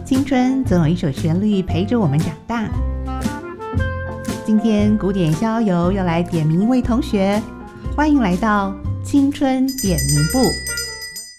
青春总有一首旋律陪着我们长大。今天古典逍遥游要来点名一位同学，欢迎来到青春点名部。